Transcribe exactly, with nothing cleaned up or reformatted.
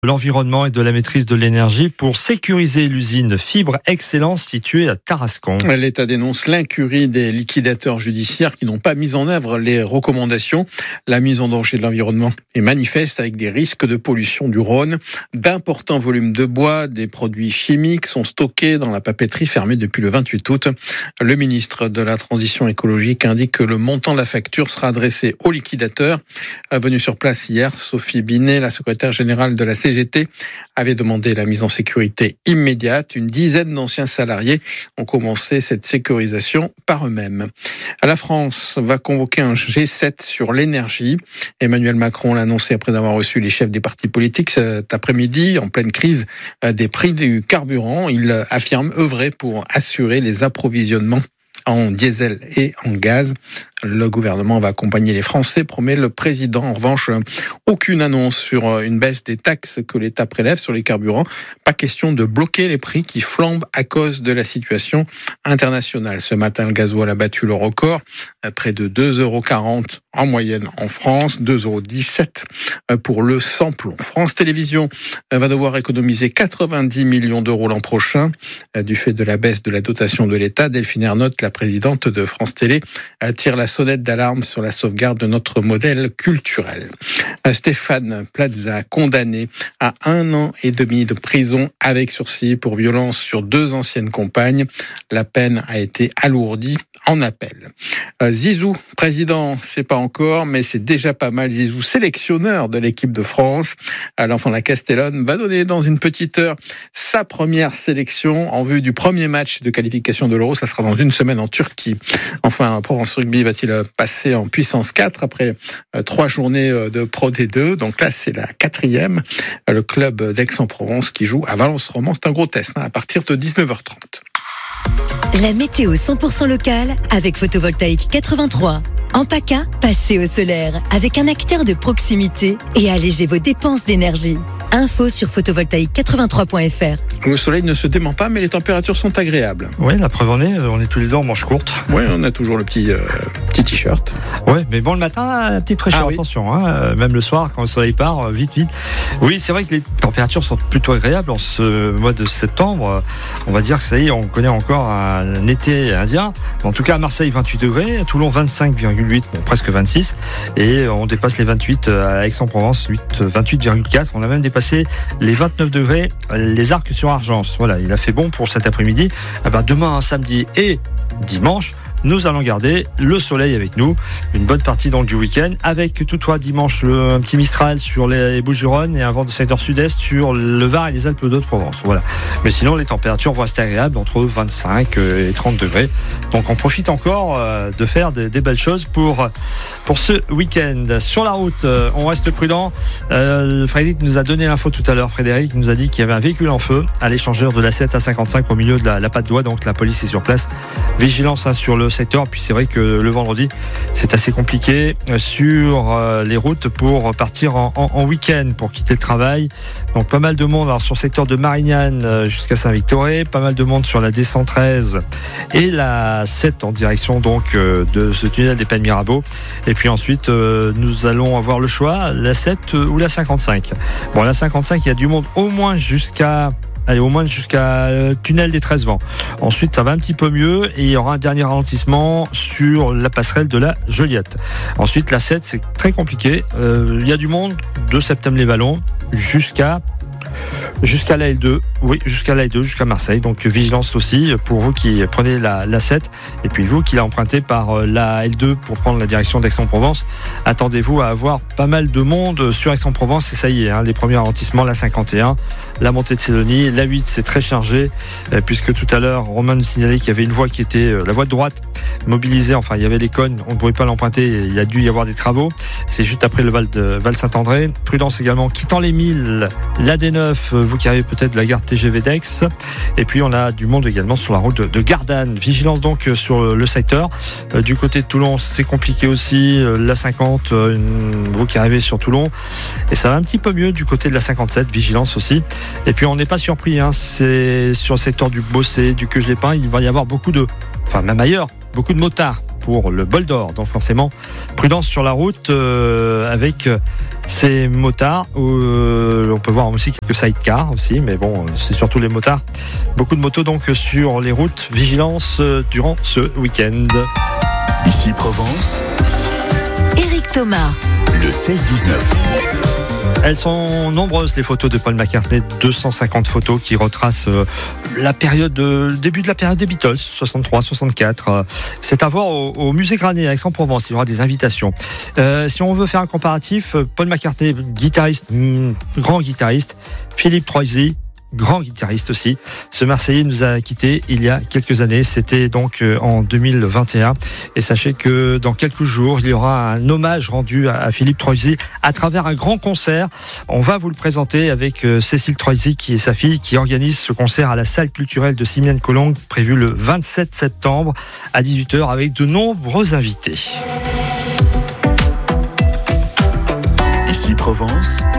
L'environnement et de la maîtrise de l'énergie pour sécuriser l'usine Fibre Excellence située à Tarascon. L'État dénonce l'incurie des liquidateurs judiciaires qui n'ont pas mis en œuvre les recommandations. La mise en danger de l'environnement est manifeste avec des risques de pollution du Rhône. D'importants volumes de bois, des produits chimiques sont stockés dans la papeterie fermée depuis le vingt-huit août. Le ministre de la Transition écologique indique que le montant de la facture sera adressé aux liquidateurs. Venue sur place hier, Sophie Binet, la secrétaire générale de la C G T, avait demandé la mise en sécurité immédiate. Une dizaine d'anciens salariés ont commencé cette sécurisation par eux-mêmes. La France va convoquer un G sept sur l'énergie. Emmanuel Macron l'a annoncé après avoir reçu les chefs des partis politiques cet après-midi, en pleine crise des prix du carburant. Il affirme œuvrer pour assurer les approvisionnements en diesel et en gaz. Le gouvernement va accompagner les Français, promet le président. En revanche, aucune annonce sur une baisse des taxes que l'État prélève sur les carburants. Pas question de bloquer les prix qui flambent à cause de la situation internationale. Ce matin, le gasoil a battu le record, près de deux euros quarante en moyenne en France, deux euros dix-sept pour le sans-plomb. France Télévisions va devoir économiser quatre-vingt-dix millions d'euros l'an prochain du fait de la baisse de la dotation de l'État. Delphine Ernotte, la présidente de France Télé, tire la sonnette d'alarme sur la sauvegarde de notre modèle culturel. Stéphane Plaza, condamné à un an et demi de prison avec sursis pour violence sur deux anciennes compagnes. La peine a été alourdie en appel. Zizou, président, c'est pas encore, mais c'est déjà pas mal. Zizou, sélectionneur de l'équipe de France. L'enfant de la Castellonne va donner dans une petite heure sa première sélection en vue du premier match de qualification de l'Euro. Ça sera dans une semaine en Turquie. Enfin, Provence Rugby va-t-il passer en puissance quatre après trois journées de Pro D deux. Donc là, c'est la quatrième. Le club d'Aix-en-Provence qui joue à Valence-Romand. C'est un gros test hein, à partir de dix-neuf heures trente. La météo cent pour cent locale avec Photovoltaïque quatre-vingt-trois. En PACA, passez au solaire avec un acteur de proximité et allégez vos dépenses d'énergie. Info sur photovoltaïque quatre-vingt-trois point f r. Le soleil ne se dément pas, mais les températures sont agréables. Oui, la preuve en est, on est tous les deux en manches courtes. Oui, on a toujours le petit, euh, petit t-shirt. Oui, mais bon, le matin, petite fraîcheur, ah, oui. Attention. Hein, même le soir, quand le soleil part, vite, vite. Oui, c'est vrai que les températures sont plutôt agréables en ce mois de septembre. On va dire que ça y est, on connaît encore un été indien. En tout cas, à Marseille, vingt-huit degrés. À Toulon, vingt-cinq virgule huit, bon, presque vingt-six. Et on dépasse les vingt-huit à Aix-en-Provence, vingt-huit virgule quatre. On a même dépassé les vingt-neuf degrés, les Arcs sur Argence. Voilà, il a fait bon pour cet après-midi. Eh ben, demain, samedi et dimanche, nous allons garder le soleil avec nous, une bonne partie donc du week-end, avec toutefois dimanche le, un petit Mistral sur les Bouches-du-Rhône et un vent de secteur sud-est sur le Var et les Alpes-de-Haute-Provence. Voilà. Mais sinon, les températures vont rester agréables entre vingt-cinq et trente degrés. Donc on profite encore de faire des, des belles choses pour, pour ce week-end. Sur la route, on reste prudent. Euh, Frédéric nous a donné l'info tout à l'heure. Frédéric nous a dit qu'il y avait un véhicule en feu à l'échangeur de l'A sept à cinquante-cinq au milieu de la, la patte d'oie. Donc la police est sur place. Vigilance hein, sur le secteur. Puis c'est vrai que le vendredi, c'est assez compliqué sur les routes pour partir en, en, en week-end, pour quitter le travail. Donc pas mal de monde alors, sur le secteur de Marignane jusqu'à Saint-Victoré, pas mal de monde sur la D cent treize et la sept en direction donc de ce tunnel des Pennes Mirabeau. Et puis ensuite, nous allons avoir le choix, la sept ou la cinquante-cinq. Bon, la cinquante-cinq, il y a du monde au moins jusqu'à Allez, au moins jusqu'à euh, tunnel des treize vents. Ensuite, ça va un petit peu mieux et il y aura un dernier ralentissement sur la passerelle de la Joliette. Ensuite, la sept, c'est très compliqué. Euh, il y a du monde de Septembre-les-Vallons jusqu'à Jusqu'à la L deux, oui, jusqu'à la L deux, jusqu'à Marseille. Donc vigilance aussi pour vous qui prenez la, la sept et puis vous qui la empruntez par la L deux pour prendre la direction d'Aix-en-Provence. Attendez-vous à avoir pas mal de monde sur Aix-en-Provence et ça y est, hein, les premiers ralentissements, la cinquante et un, la montée de Célonie, la huit, c'est très chargé euh, puisque tout à l'heure, Romain nous signalait qu'il y avait une voie qui était euh, la voie de droite mobilisée, enfin il y avait les cônes, on ne pouvait pas l'emprunter, il y a dû y avoir des travaux. C'est juste après le Val de Val Saint-André. Prudence également, quittant les milles, la D neuf, vous qui arrivez peut-être de la gare T G V d'Aix. Et puis on a du monde également sur la route de, de Gardanne. Vigilance donc sur le secteur. Euh, du côté de Toulon, c'est compliqué aussi. Euh, la cinquante, euh, vous qui arrivez sur Toulon. Et ça va un petit peu mieux du côté de la cinquante-sept. Vigilance aussi. Et puis on n'est pas surpris. Hein, c'est sur le secteur du Bossé, du Queuge-les-Pins. Il va y avoir beaucoup de, enfin même ailleurs, beaucoup de motards pour le bol d'or. Donc forcément, prudence sur la route euh, avec ces motards. Euh, on peut voir aussi quelques sidecars aussi, mais bon, c'est surtout les motards. Beaucoup de motos donc sur les routes. Vigilance euh, durant ce week-end. Ici Provence. Éric Thomas. Le seize dix-neuf. Elles sont nombreuses, les photos de Paul McCartney, deux cent cinquante photos qui retracent euh, la période, euh, le début de la période des Beatles, soixante-trois soixante-quatre. Euh, c'est à voir au, au musée Granier à Aix-en-Provence, il y aura des invitations. Euh, si on veut faire un comparatif, Paul McCartney, guitariste, mm, grand guitariste, Philippe Troisy, grand guitariste aussi. Ce Marseillais nous a quittés il y a quelques années. C'était donc en deux mille vingt et un. Et sachez que dans quelques jours, il y aura un hommage rendu à Philippe Troisy à travers un grand concert. On va vous le présenter avec Cécile Troisy, qui est sa fille, qui organise ce concert à la salle culturelle de Simiane-Collongue, prévu le vingt-sept septembre à dix-huit heures avec de nombreux invités. Ici Provence.